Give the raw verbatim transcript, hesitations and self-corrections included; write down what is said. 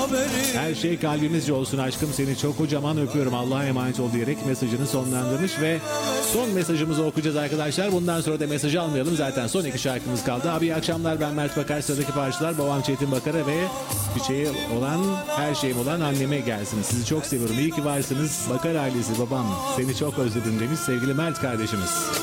Her şey kalbimizce olsun aşkım, seni çok kocaman öpüyorum, Allah'a emanet ol diyerek mesajını sonlandırmış ve son mesajımızı okuyacağız arkadaşlar. Bundan sonra da mesajı almayalım, zaten son iki şarkımız kaldı. Abi iyi akşamlar, ben Mert Bakar, sıradaki parçalar babam Çetin Bakar'a ve çiçeği olan, her şeyim olan anneme gelsin. Sizi çok seviyorum, iyi ki varsınız Bakar ailesi, babam seni çok özledim demiş sevgili Mert kardeşimiz.